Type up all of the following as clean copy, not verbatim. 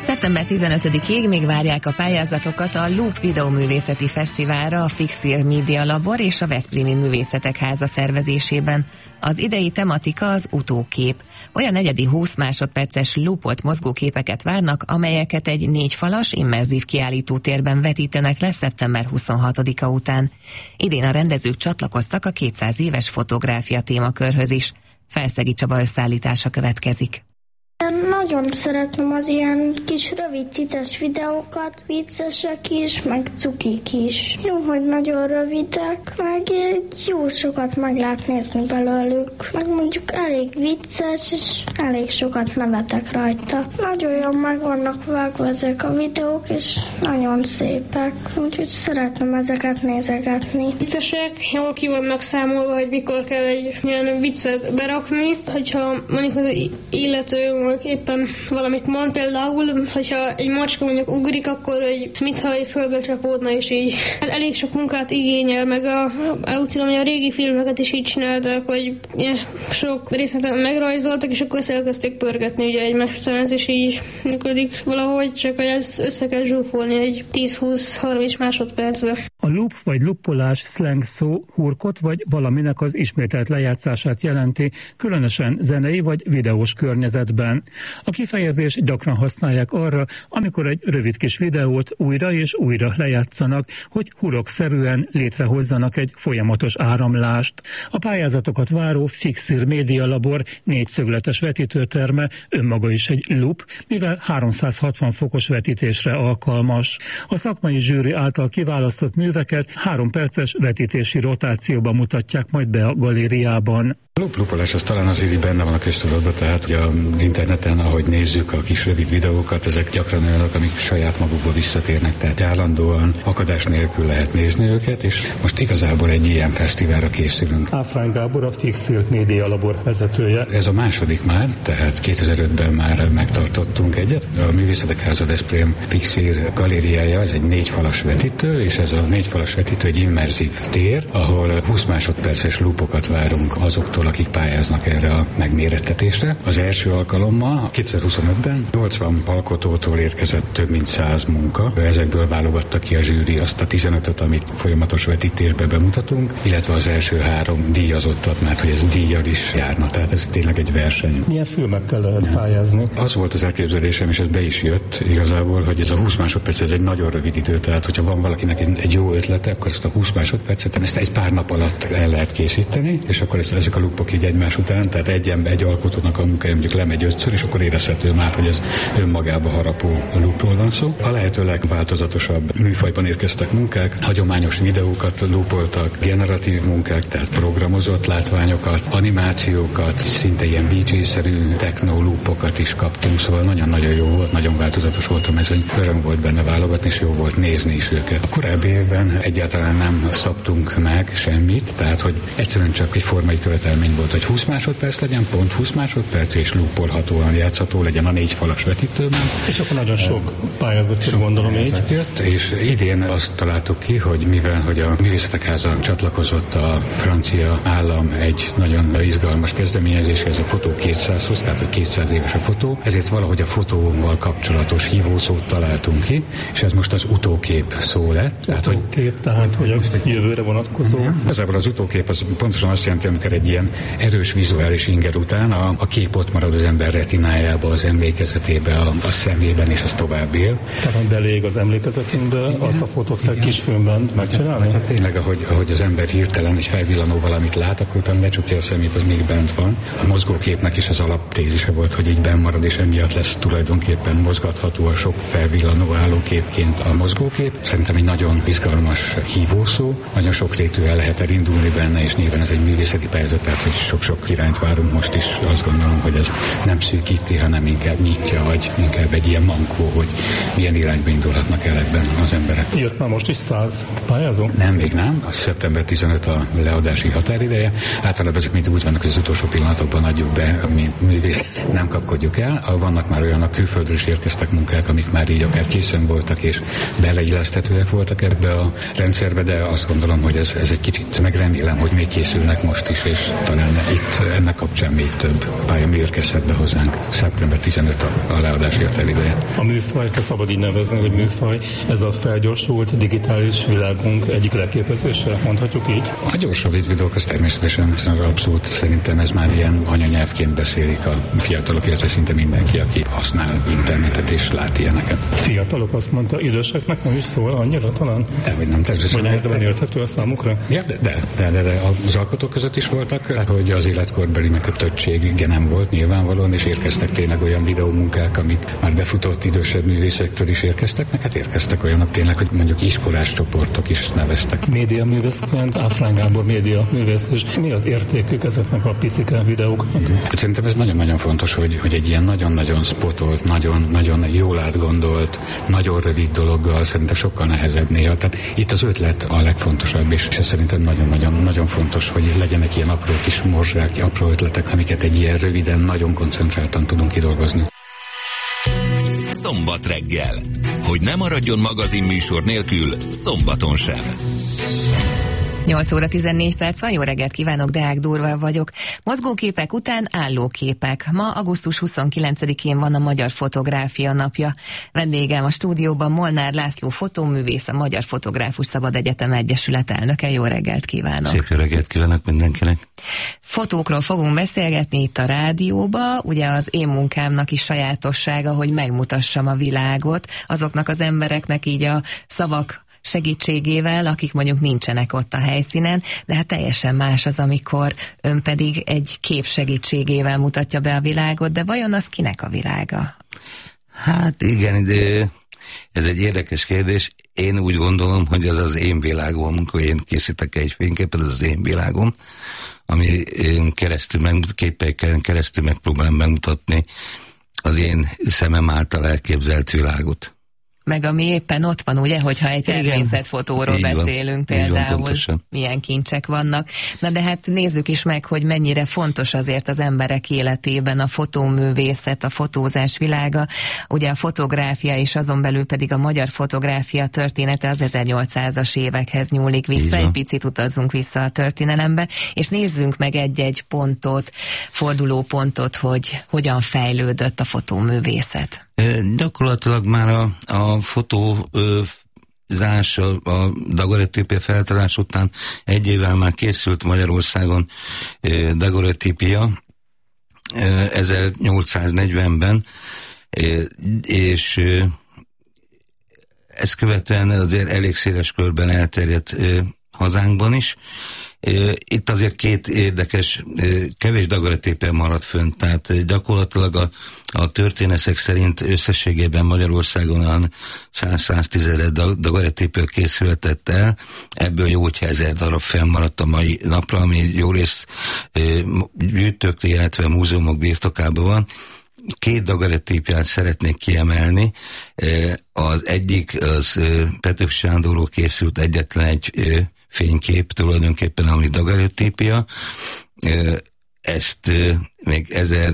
Szeptember 15-ig még várják a pályázatokat a Loop videóművészeti fesztiválra a Fixir Media Labor és a Veszprémi Művészetek Háza szervezésében. Az idei tematika az utókép. Olyan egyedi 20 másodperces loopolt mozgóképeket várnak, amelyeket egy 4 falas, immerzív kiállítótérben vetítenek le szeptember 26-a után. Idén a rendezők csatlakoztak a 200 éves fotográfia témakörhöz is. Felszegi Csaba összeállítása következik. Nagyon szeretem az ilyen kis rövid cices videókat, viccesek is, meg cukik is. Jó, hogy nagyon rövidek, meg jó sokat meg lehet nézni belőlük. Meg mondjuk elég vicces, és elég sokat nevetek rajta. Nagyon jól meg vannak vágva ezek a videók, és nagyon szépek, úgyhogy szeretem ezeket nézegetni. Viccesek, jól ki vannak számolva, hogy mikor kell egy ilyen viccet berakni. Hogyha mondjuk az illető éppen valamit mond, például, hogyha egy macska mondjuk ugrik, akkor mintha egy földbe csapódna, és így elég sok munkát igényel, meg úgy tudom, hogy a régi filmeket is így csináltak, hogy sok részletet megrajzoltak, és akkor elkezdték pörgetni ugye egymástán, ez is így működik valahogy, csak hogy ezt össze kell zsúfolni egy 10-20-30 másodpercbe. A loop vagy luppolás szleng szó hurkot vagy valaminek az ismételt lejátszását jelenti, különösen zenei vagy videós környezetben. A kifejezést gyakran használják arra, amikor egy rövid kis videót újra és újra lejátszanak, hogy hurokszerűen létrehozzanak egy folyamatos áramlást. A pályázatokat váró Fixir Media Labor 4 szögletes vetítőterme önmaga is egy loop, mivel 360 fokos vetítésre alkalmas. A szakmai zsűri által kiválasztott műveket 3 perces vetítési rotációban mutatják majd be a galériában. A luppolás az talán azért benne van a köztudatban, tehát hogy az interneten, ahogy nézzük a kis rövid videókat, ezek gyakran olyanok, amik saját magukba visszatérnek, tehát állandóan akadás nélkül lehet nézni őket, és most igazából egy ilyen fesztiválra készülünk. Áfrány Gábor, a Fixir Media Labor vezetője. Ez a második már, tehát 2005-ben már megtartottunk egyet. A Művészetek Háza Veszprém Fixir galériája, ez egy 4 falas vetítő, és ez a 4 falas vetítő egy immerzív tér, ahol 20 másodperces loopokat várunk azoktól, akik pályáznak erre a megmérettetésre. Az első alkalommal 2025-ben 80 alkotótól érkezett több mint 100 munka. Ezekből válogatta ki a zsűri azt a 15-öt, amit folyamatos vetítésbe bemutatunk, illetve az első 3 díjazottat, mert hogy ez díjjal is járna, tehát ez tényleg egy verseny. Milyen filmekkel lehet pályázni? Az volt az elképzelésem, és ez be is jött igazából, hogy ez a 20 másodperc, ez egy nagyon rövid idő, tehát hogyha van valakinek egy jó ötlete, akkor ezt a 20 másodpercet ezt egy pár nap alatt el lehet készíteni, és akkor ezek a loopok így egymás után, tehát egy alkotónak a munkája mondjuk lemegy 5-ször, és akkor érezhető már, hogy ez önmagába harapó loopról van szó. A lehető legváltozatosabb műfajban érkeztek munkák, hagyományos videókat loopoltak, generatív munkák, tehát programozott látványokat, animációkat, szinte ilyen VJ-szerű techno loopokat is kaptunk, szóval nagyon-nagyon jó volt, nagyon változatos volt a mezőny, öröm volt benne válogatni, és jó volt nézni is őket. A korábbi évben egyáltalán nem szabtunk meg semmit, tehát hogy egyszerűen csak egy formai követelmény volt, hogy 20 másodperc legyen, pont 20 másodperc, és loopolhatóan játszható legyen a 4 falas vetítőben. És akkor nagyon sok pályázat, gondolom így. És idén azt találtuk ki, hogy mivel hogy a Művészetek Háza csatlakozott a francia állam egy nagyon izgalmas kezdeményezéshez, a fotó 200-hoz, tehát hogy 200 éves a fotó, ezért valahogy a fotóval kapcsolatos hívószót találtunk ki, és ez most az utókép szó lett. Tehát hogy a jövőre vonatkozó. Igazából az utókép az pontosan azt jelenti, amikor egy ilyen erős vizuális inger után a kép ott marad az ember retinájába, az emlékezetébe, a szemében, és az tovább él. Tehát belég az emlékezetünkbe, azt a fotót kell kisfilmben megcsinálni? Hát tényleg, ahogy az ember hirtelen egy felvillanó valamit lát, akkor utána lecsukja a szemét, az még bent van. A mozgóképnek is az alaptézise volt, hogy így benn marad, és emiatt lesz tulajdonképpen mozgatható a sok felvillanó állóképként a mozgókép. Szerintem egy nagyon izgalmas hívószó, nagyon sokrétű el lehet elindulni benne, és nyilván ez egy művészeti pályázat, tehát hogy sok-sok irányt várunk most is. Azt gondolom, hogy ez nem szűkíti, hanem inkább nyitja, vagy inkább egy ilyen mankó, hogy milyen irányba indulhatnak el ebben az emberek. Jött már most is 100 pályázó? Nem, még nem. A szeptember 15 a leadási határideje. Általában ezek mind úgy vannak, hogy az utolsó pillanatokban adjuk be, mint művész, nem kapkodjuk el. Vannak már olyanok, külföldről is érkeztek munkák, amik már így akár készen voltak, és beleilleszthetőek voltak ebbe a rendszerbe, de azt gondolom, hogy ez egy kicsit, meg remélem, hogy még készülnek most is, és talán itt ennek kapcsán még több pályamű érkezhet be hozzánk. Szeptember 15 a leadási határideje. A műfajt, ha szabad így nevezni, hogy műfaj, ez a felgyorsult digitális világunk egyik leképezése, mondhatjuk így? A gyors rövid videók az természetesen abszolút, szerintem ez már ilyen anyanyelvként beszélik a fiatalok, illetve szinte mindenki, aki használ internetet és lát ilyeneket. Fiatalok, azt mondta, időseknek nem is szól annyira talán? Dehogy nem, természetesen. Vagy nehezebben érthető a számukra? Ja, de az alkotók között is voltak, hogy az életkorbeli meg a többség nem volt nyilvánvalóan, és érkeztek tényleg olyan videómunkák, amit már befutott idősebb művészektől is érkeztek, meg hát érkeztek olyanok tényleg, hogy mondjuk iskolás csoportok is neveztek. Média művészként, Áfrán Gábor média művész, és mi az értékük ezeknek a picike videók? Szerintem ez nagyon-nagyon fontos, hogy egy ilyen nagyon-nagyon spotolt, nagyon jól átgondolt, nagyon rövid dologgal szerintem sokkal nehezebb néha. Tehát itt az ötlet a legfontosabb, és ez szerintem nagyon fontos, hogy legyenek ilyen apró kis morzsák, apró ötletek, amiket egy ilyen röviden, nagyon koncentráltan tudunk kidolgozni. Szombat reggel. Hogy ne maradjon magazinműsor nélkül szombaton sem. 8 óra 14 perc van, jó reggelt kívánok, Deák Durva vagyok. Mozgóképek után állóképek. Ma augusztus 29-én van a Magyar Fotográfia napja. Vendégem a stúdióban Molnár László fotóművész, a Magyar Fotográfus Szabad Egyetem Egyesület elnöke. Jó reggelt kívánok! Szép jó reggelt kívánok mindenkinek! Fotókról fogunk beszélgetni itt a rádióba. Ugye az én munkámnak is sajátossága, hogy megmutassam a világot azoknak az embereknek így a szavak segítségével, akik mondjuk nincsenek ott a helyszínen, de hát teljesen más az, amikor ön pedig egy kép segítségével mutatja be a világot, de vajon az kinek a világa? Hát igen, de ez egy érdekes kérdés. Én úgy gondolom, hogy ez az én világom, amikor én készítek egy fényképet, ez az én világom, ami én képeiken keresztül megpróbálom megmutatni az én szemem által elképzelt világot. Meg ami éppen ott van, ugye, hogyha egy természetfotóról beszélünk például, milyen kincsek vannak. Na de hát nézzük is meg, hogy mennyire fontos azért az emberek életében a fotóművészet, a fotózás világa. Ugye a fotográfia és azon belül pedig a magyar fotográfia története az 1800-as évekhez nyúlik vissza. Egy picit utazzunk vissza a történelembe, és nézzünk meg egy-egy pontot, fordulópontot, hogy hogyan fejlődött a fotóművészet. Gyakorlatilag már a fotózás, a daguerreotípia feltalálás után egy évvel már készült Magyarországon daguerreotípia 1840-ben, és ezt követően azért elég széles körben elterjedt hazánkban is. Itt azért két érdekes, kevés daguerreotípia maradt fönt, tehát gyakorlatilag a történészek szerint összességében Magyarországon 100-110 daguerreotípia készülhetett el, ebből jó, hogyha 1000 darab fennmaradt a mai napra, ami jó rész gyűjtők, illetve múzeumok birtokában van. Két daguerreotípiát szeretnék kiemelni. Az egyik, az Petőfi Sándorról készült egyetlen egy fénykép tulajdonképpen, ami daguerreotípia. Ezt még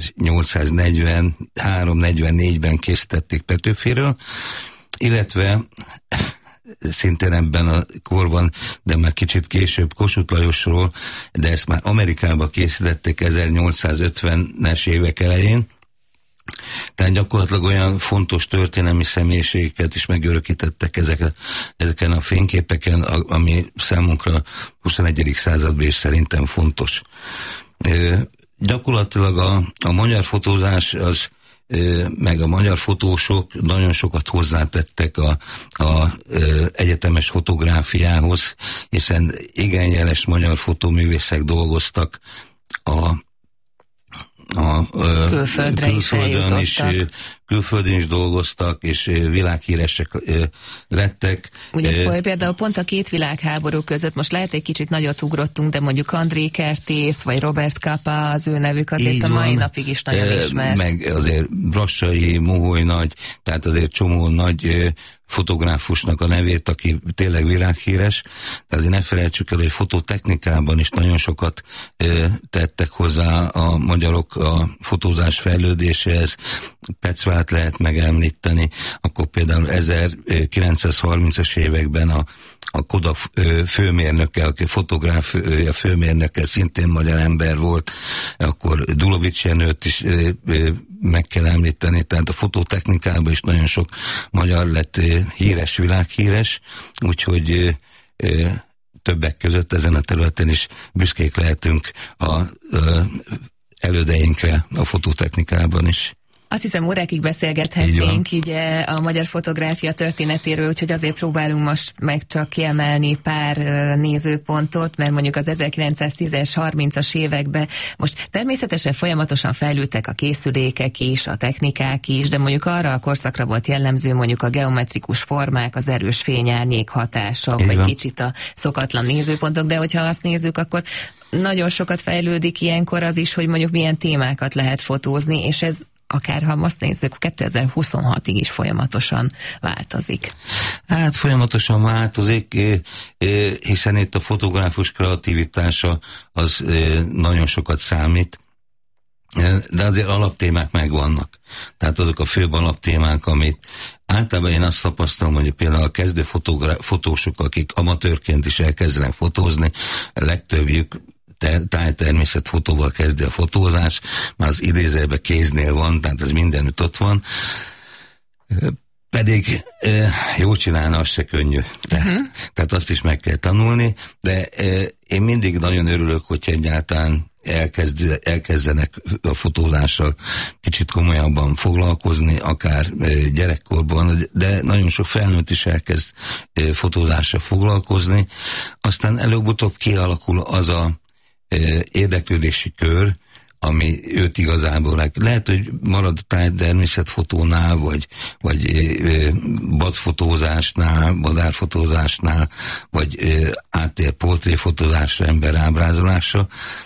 1843-44-ben készítették Petőfiről, illetve szintén ebben a korban, de már kicsit később Kossuth Lajosról, de ezt már Amerikában készítették 1850-es évek elején. Tehát gyakorlatilag olyan fontos történelmi személyiségeket is megörökítettek ezeken a fényképeken, ami számunkra 21. században is szerintem fontos. Gyakorlatilag a magyar fotózás meg a magyar fotósok nagyon sokat hozzátettek a egyetemes fotográfiához, hiszen igen jeles magyar fotóművészek dolgoztak külföldön is dolgoztak, és világhíresek lettek. Ugye például pont a két világháború között, most lehet egy kicsit nagyot ugrottunk, de mondjuk André Kertész, vagy Robert Capa, az ő nevük azért a mai napig is nagyon ismert. Meg azért Brassai, Moholy Nagy, tehát azért csomó nagy fotográfusnak a nevét, aki tényleg világhíres, de azért ne felejtsük el, hogy fototechnikában is nagyon sokat tettek hozzá a magyarok a fotózás fejlődéséhez. Pecvár példát lehet megemlíteni, akkor például 1930-as években a Kodak főmérnöke, aki fotográfia főmérnöke, szintén magyar ember volt, akkor Dulovics Jenőt is meg kell említeni, tehát a fototechnikában is nagyon sok magyar lett híres, világhíres, úgyhogy többek között ezen a területen is büszkék lehetünk a elődeinkre a fototechnikában is. Azt hiszem, órákig beszélgethetnénk így a magyar fotográfia történetéről, úgyhogy azért próbálunk most meg csak kiemelni pár nézőpontot, mert mondjuk az 1910-es, 30-as években most természetesen folyamatosan fejlődtek a készülékek is, a technikák is, de mondjuk arra a korszakra volt jellemző mondjuk a geometrikus formák, az erős fényárnyék hatások, vagy kicsit a szokatlan nézőpontok, de hogyha azt nézzük, akkor nagyon sokat fejlődik ilyenkor az is, hogy mondjuk milyen témákat lehet fotózni, és ez akár ha azt nézzük, 2026-ig is folyamatosan változik. Hát folyamatosan változik, hiszen itt a fotográfus kreativitása az nagyon sokat számít, de azért alaptémák megvannak. Tehát azok a főbb alaptémák, amit általában én azt tapasztalom, hogy például a kezdő fotósok, akik amatőrként is elkezdenek fotózni, a legtöbbjük tájtermészetfotóval kezdi a fotózás, már az idézőjelben kéznél van, tehát ez mindenütt ott van. Pedig jól csinálni, az se könnyű. Tehát azt is meg kell tanulni, de én mindig nagyon örülök, hogyha egyáltalán elkezdenek a fotózással kicsit komolyabban foglalkozni, akár gyerekkorban, de nagyon sok felnőtt is elkezd fotózással foglalkozni. Aztán előbb-utóbb kialakul az a érdeklődési kör, ami őt igazából lehet, hogy marad a természetfotónál, vagy vadfotózásnál, madárfotózásnál, vagy áttér portréfotózásra, emberábrázolásra.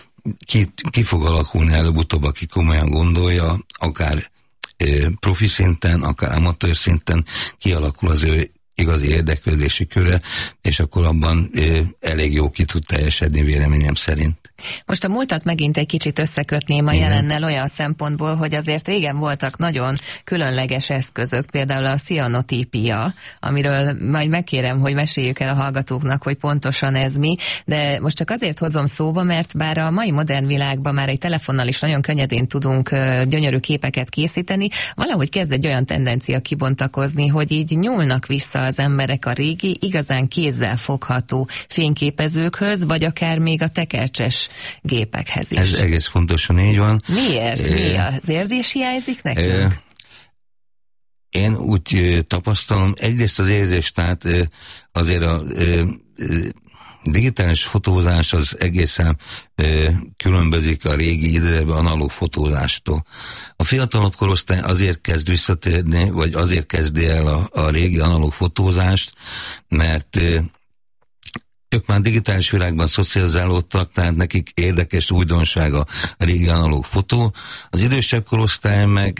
Ki fog alakulni előbb-utóbb, aki komolyan gondolja, akár profi szinten, akár amatőr szinten kialakul az ő igazi érdeklődési köre, és akkor abban elég jó ki tud teljesedni véleményem szerint. Most a múltat megint egy kicsit összekötném a jelennel olyan szempontból, hogy azért régen voltak nagyon különleges eszközök, például a cianotípia, amiről majd megkérem, hogy meséljük el a hallgatóknak, hogy pontosan ez mi, de most csak azért hozom szóba, mert bár a mai modern világban már egy telefonnal is nagyon könnyedén tudunk gyönyörű képeket készíteni, valahogy kezd egy olyan tendencia kibontakozni, hogy így nyúlnak vissza az emberek a régi, igazán kézzel fogható fényképezőkhöz, vagy akár még a tekercses gépekhez is. Ez egész pontosan így van. Miért? Mi az érzés hiányzik nekünk? Én úgy tapasztalom, egyrészt az érzés, tehát azért a digitális fotózás az egészen különbözik a régi időben analóg fotózástól. A fiatalabb korosztály azért kezd visszatérni, vagy azért kezdi el a régi analóg fotózást, mert ők már digitális világban szocializálódtak, tehát nekik érdekes újdonsága a régi analóg fotó. Az idősebb korosztály meg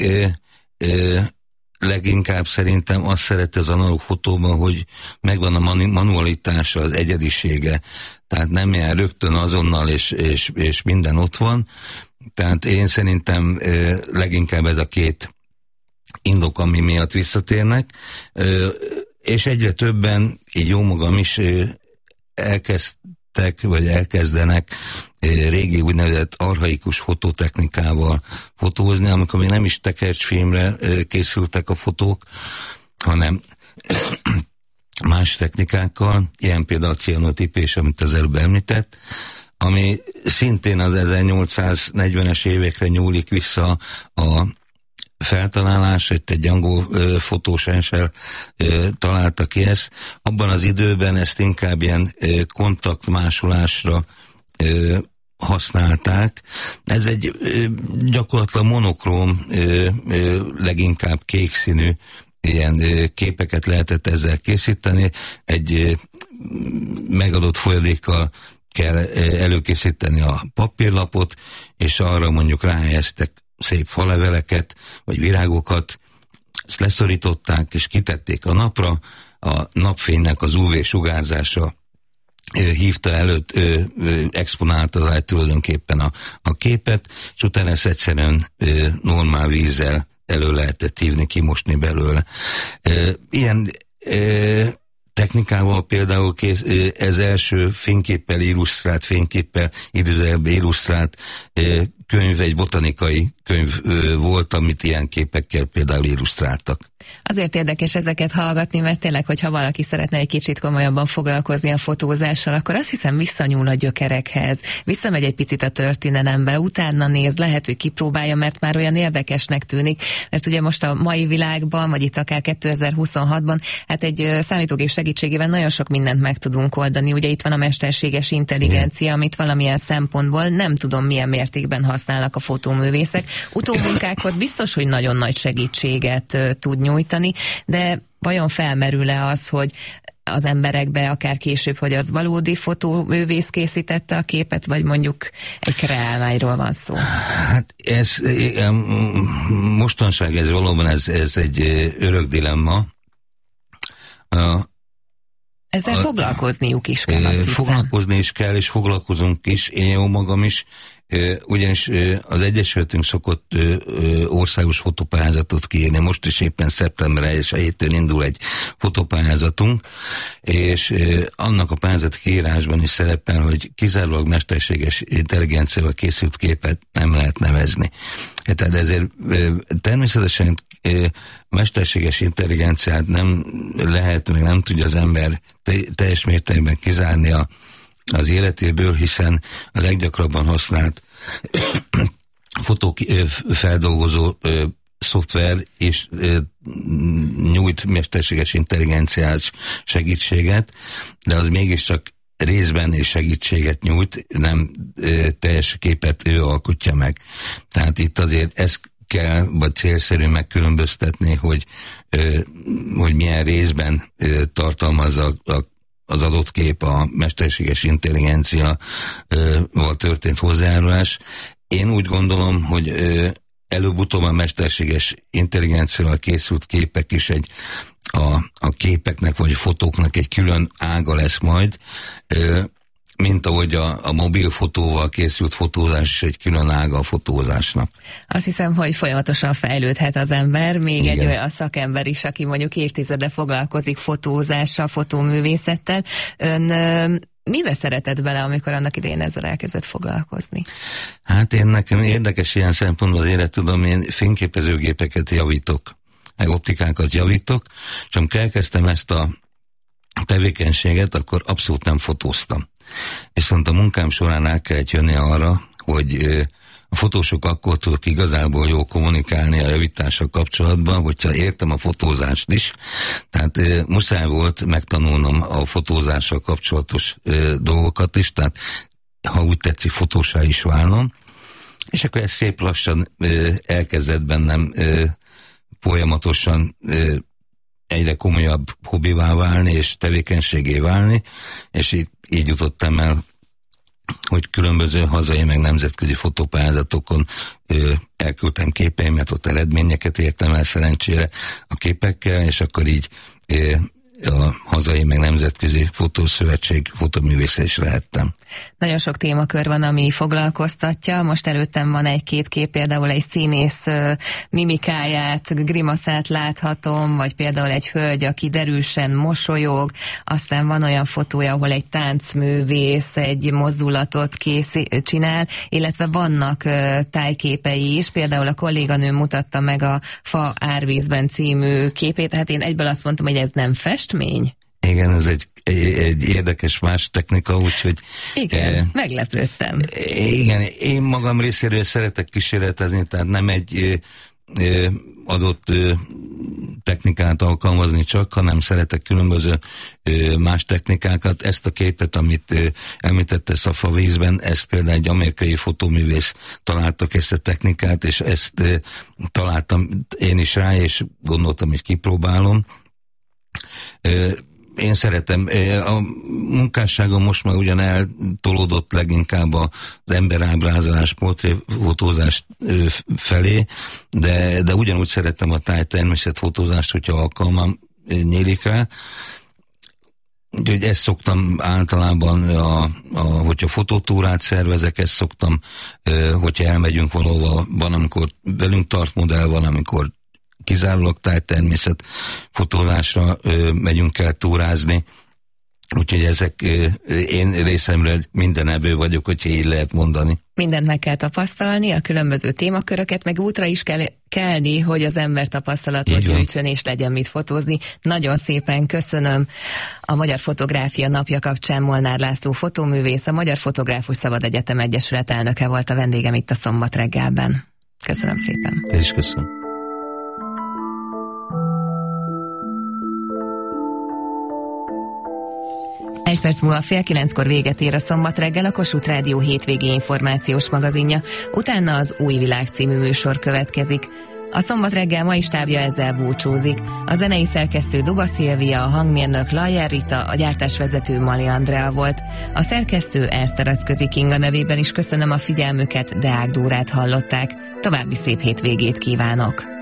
leginkább szerintem azt szereti az analóg fotóban, hogy megvan a manualitása, az egyedisége, tehát nem jár rögtön azonnal, és minden ott van. Tehát én szerintem leginkább ez a két indok, ami miatt visszatérnek, és egyre többen, így jó magam is elkezdenek régi úgynevezett archaikus fototechnikával fotózni, amikor még nem is tekercsfilmre készültek a fotók, hanem más technikákkal, ilyen például a cianotípés, amit az előbb említett, ami szintén az 1840-es évekre nyúlik vissza a feltalálás, hogy egy angol fotós találta ki ezt. Abban az időben ezt inkább ilyen kontaktmásolásra használták. Ez egy gyakorlatilag monokróm, leginkább kék színű ilyen képeket lehetett ezzel készíteni. Egy megadott folyadékkal kell előkészíteni a papírlapot, és arra mondjuk ráhelyeztek szép faleveleket, vagy virágokat, ezt leszorították, és kitették a napra, a napfénynek az UV-sugárzása hívta előtt, exponálta tulajdonképpen a képet, és utána ezt egyszerűen normál vízzel elő lehetett hívni, kimosni belőle. Ilyen technikával például ez első fényképpel illusztrált könyv, egy botanikai könyv volt, amit ilyen képekkel például illusztráltak. Azért érdekes ezeket hallgatni, mert tényleg, hogyha valaki szeretne egy kicsit komolyabban foglalkozni a fotózással, akkor azt hiszem visszanyúl a gyökerekhez, visszamegy egy picit a történelembe, utána néz, lehet, hogy kipróbálja, mert már olyan érdekesnek tűnik, mert ugye most a mai világban, vagy itt akár 2026-ban, hát egy számítógép segítségével nagyon sok mindent meg tudunk oldani. Ugye itt van a mesterséges intelligencia, amit valamilyen szempontból nem tudom milyen mértékben használnak a fotóművészek. Utómunkákhoz biztos, hogy nagyon nagy segítséget tud nyújtani, de vajon felmerül-e az, hogy az emberekbe akár később, hogy az valódi fotóművész készítette a képet, vagy mondjuk egy kreálmányról van szó? Hát ez mostanság ez valóban ez egy örök dilemma. Ezzel foglalkozniuk is kell, azt hiszem. Foglalkozni is kell, és foglalkozunk is, én jó magam is, ugyanis az Egyesületünk szokott országos fotopályázatot kiírni. Most is éppen szeptember 1-től indul egy fotopályázatunk, és annak a pályázati kiírásban is szerepel, hogy kizárólag mesterséges intelligenciával készült képet nem lehet nevezni. Tehát ezért természetesen mesterséges intelligenciát nem lehet, meg nem tudja az ember teljes mértékben kizárni az életéből, hiszen a leggyakrabban használt fotófeldolgozó szoftver is nyújt mesterséges intelligenciás segítséget, de az mégiscsak részben és segítséget nyújt, nem teljes képet ő alkotja meg. Tehát itt azért ez kell, vagy célszerű megkülönböztetni, hogy milyen részben tartalmazza az adott kép a mesterséges intelligenciával történt hozzájárulás. Én úgy gondolom, hogy előbb-utóbb a mesterséges intelligenciával készült képek is a képeknek vagy a fotóknak egy külön ága lesz majd, mint ahogy a mobilfotóval készült fotózás is egy külön ága a fotózásnak. Azt hiszem, hogy folyamatosan fejlődhet az ember, még igen. Egy olyan szakember is, aki mondjuk évtizede foglalkozik fotózással, fotóművészettel. Ön mibe szeretett bele, amikor annak idején ezzel elkezdett foglalkozni? Hát nekem érdekes ilyen szempontból az élettudom, én fényképezőgépeket javítok, meg optikákat javítok, és amikor elkezdtem ezt a tevékenységet, akkor abszolút nem fotóztam. Viszont a munkám során el kellett jönni arra, hogy a fotósok akkor tudok igazából jól kommunikálni a javítással kapcsolatban, hogyha értem a fotózást is. Tehát muszáj volt megtanulnom a fotózással kapcsolatos dolgokat is, tehát ha úgy tetszik, fotósá is válnom. És akkor ez szép lassan elkezdett bennem folyamatosan egyre komolyabb hobbivá válni, és tevékenységé válni, és így jutottam el, hogy különböző hazai meg nemzetközi fotópályázatokon elküldtem képeimet, ott eredményeket értem el szerencsére a képekkel, és akkor így a hazai meg nemzetközi fotószövetség fotoművésze is lehettem. Nagyon sok témakör van, ami foglalkoztatja. Most előttem van egy-két kép, például egy színész mimikáját, grimaszát láthatom, vagy például egy hölgy, aki derűsen mosolyog. Aztán van olyan fotója, ahol egy táncművész egy mozdulatot csinál, illetve vannak tájképei is. Például a kolléganőm mutatta meg a Fa árvízben című képét. Hát én egyből azt mondtam, hogy ez nem festmény. Igen, ez egy érdekes más technika, úgyhogy... Igen, meglepődtem. Igen, én magam részéről szeretek kísérletezni, tehát nem egy adott technikát alkalmazni csak, hanem szeretek különböző más technikákat. Ezt a képet, amit említette a favízben, ezt például egy amerikai fotóművész találtak ezt a technikát, és ezt találtam én is rá, és gondoltam, hogy kipróbálom. Én szeretem, a munkásságom most már ugyan eltolódott leginkább az emberábrázolás, portréfotózás felé, de ugyanúgy szeretem a tájtermészetfotózást, hogyha alkalmam nyílik rá. Úgyhogy ezt szoktam általában, hogyha fotótúrát szervezek, ezt szoktam, hogyha elmegyünk valahova, van, amikor velünk tart modell, van, amikor kizárólag tájtermészet fotózásra megyünk el túrázni. Úgyhogy ezek, én részemről minden ebből vagyok, hogyha így lehet mondani. Mindent meg kell tapasztalni, a különböző témaköröket, meg útra is kell kelni, hogy az ember tapasztalatot gyűjtsön, és legyen mit fotózni. Nagyon szépen köszönöm. A Magyar Fotográfia Napja kapcsán Molnár László fotóművész, a Magyar Fotográfus Szabad Egyetem Egyesület elnöke volt a vendégem itt a Szombat reggelben. Köszönöm szépen. Én is köszönöm. Egy perc múlva 8:30 véget ér a Szombat reggel, a Kossuth Rádió hétvégi információs magazinja, utána az Új Világ című műsor következik. A Szombat reggel mai stábja ezzel búcsúzik. A zenei szerkesztő Duba Szilvia, a hangmérnök Lajer Rita, a gyártásvezető Mali Andrea volt. A szerkesztő Eszteracközi Kinga nevében is köszönöm a figyelmüket, Deák Dórát hallották. További szép hétvégét kívánok!